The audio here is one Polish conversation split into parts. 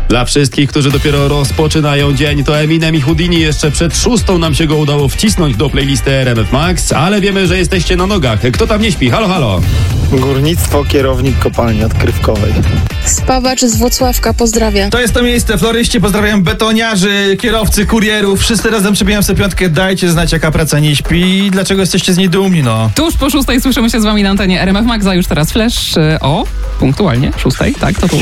Dla wszystkich, którzy dopiero rozpoczynają dzień, to Eminem i Houdini jeszcze przed 6 nam się go udało wcisnąć do playlisty RMF Max, ale wiemy, że jesteście na nogach. Kto tam nie śpi? Halo, halo. Górnictwo, kierownik kopalni odkrywkowej. Spawacz z Włocławka pozdrawia. To jest to miejsce. Floryści pozdrawiam, betoniarzy, kierowcy, kurierów. Wszyscy razem przebijam sobie piątkę. Dajcie znać, jaka praca nie śpi. Dlaczego jesteście z niej dumni, no. Tuż po 6 słyszymy się z wami na antenie RMF Max, a już teraz Flash o punktualnie 6, tak, to tu.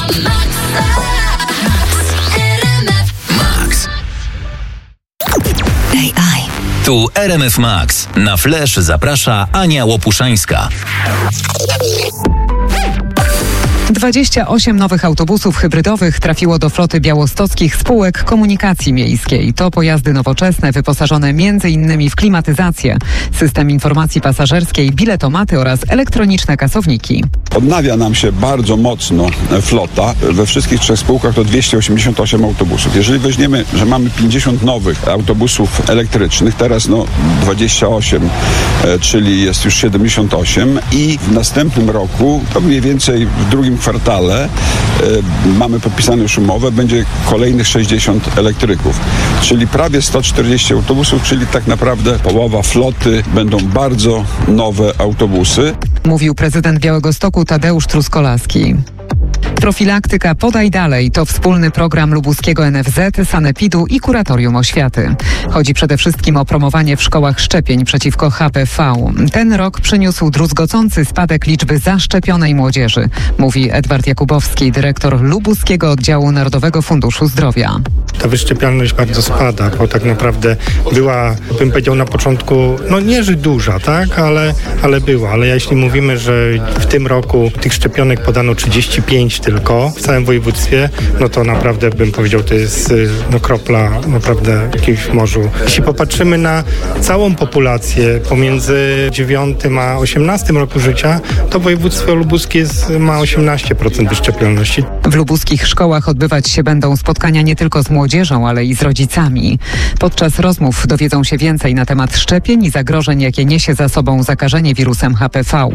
AI. Tu RMF Max. Na Flash zaprasza Ania Łopuszańska. 28 nowych autobusów hybrydowych trafiło do floty białostockich spółek komunikacji miejskiej. To pojazdy nowoczesne, wyposażone m.in. w klimatyzację, system informacji pasażerskiej, biletomaty oraz elektroniczne kasowniki. Odnawia nam się bardzo mocno flota. We wszystkich 3 spółkach to 288 autobusów. Jeżeli weźmiemy, że mamy 50 nowych autobusów elektrycznych, teraz 28, czyli jest już 78 i w następnym roku, to mniej więcej w drugim kwartale mamy podpisaną już umowę, będzie kolejnych 60 elektryków, czyli prawie 140 autobusów, czyli tak naprawdę połowa floty będą bardzo nowe autobusy. Mówił prezydent Białegostoku Tadeusz Truskolaski. Profilaktyka Podaj Dalej to wspólny program lubuskiego NFZ, Sanepidu i Kuratorium Oświaty. Chodzi przede wszystkim o promowanie w szkołach szczepień przeciwko HPV. Ten rok przyniósł druzgocący spadek liczby zaszczepionej młodzieży, mówi Edward Jakubowski, dyrektor lubuskiego oddziału Narodowego Funduszu Zdrowia. Ta wyszczepialność bardzo spada, bo tak naprawdę była, bym powiedział na początku, nie że duża, tak, ale była. Ale jeśli mówimy, że w tym roku tych szczepionek podano 35 tylko w całym województwie, to naprawdę bym powiedział, to jest kropla naprawdę w morzu. Jeśli popatrzymy na całą populację pomiędzy 9 a 18 roku życia, to województwo lubuskie ma 18% wyszczepialności. W lubuskich szkołach odbywać się będą spotkania nie tylko z młodzieżą, ale i z rodzicami. Podczas rozmów dowiedzą się więcej na temat szczepień i zagrożeń, jakie niesie za sobą zakażenie wirusem HPV.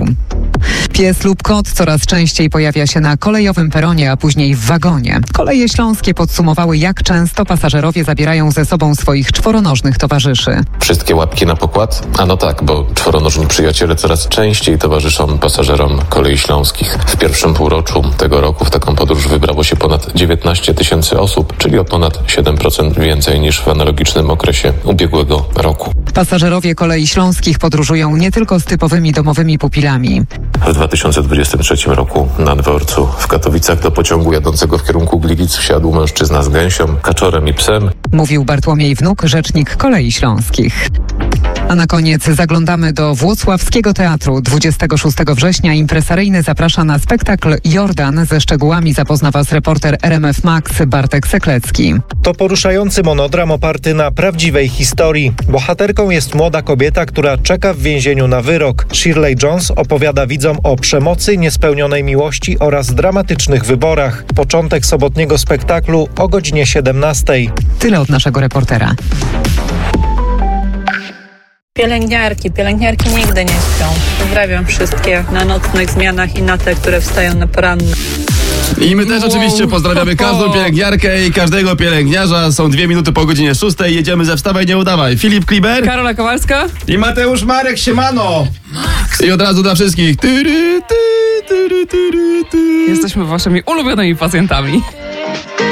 Pies lub kot coraz częściej pojawia się na kolejowym peronie, a później w wagonie. Koleje śląskie podsumowały, jak często pasażerowie zabierają ze sobą swoich czworonożnych towarzyszy. Wszystkie łapki na pokład? Tak, bo czworonożni przyjaciele coraz częściej towarzyszą pasażerom kolei śląskich. W pierwszym półroczu tego roku w taką podróż wybrało się ponad 19 000 osób, czyli o ponad 7% więcej niż w analogicznym okresie ubiegłego roku. Pasażerowie kolei śląskich podróżują nie tylko z typowymi domowymi pupilami. W 2023 roku na dworcu w Katowicach do pociągu jadącego w kierunku Gliwic wsiadł mężczyzna z gęsią, kaczorem i psem. Mówił Bartłomiej Wnuk, rzecznik kolei śląskich. A na koniec zaglądamy do Włocławskiego Teatru. 26 września impresaryjny zaprasza na spektakl Jordan. Ze szczegółami zapozna Was reporter RMF Max Bartek Seklecki. To poruszający monodram oparty na prawdziwej historii. Bohaterką jest młoda kobieta, która czeka w więzieniu na wyrok. Shirley Jones opowiada widzom o przemocy, niespełnionej miłości oraz dramatycznych wyborach. Początek sobotniego spektaklu o godzinie 17. Tyle od naszego reportera. Pielęgniarki nigdy nie śpią. Pozdrawiam wszystkie na nocnych zmianach i na te, które wstają na poranne. I my też oczywiście pozdrawiamy każdą pielęgniarkę i każdego pielęgniarza. Są 2 minuty po godzinie 6. Jedziemy ze Wstawaj, nie udawaj. Filip Kliber, Karola Kowalska I Mateusz Marek, siemano! i od razu dla wszystkich. Jesteśmy waszymi ulubionymi pacjentami.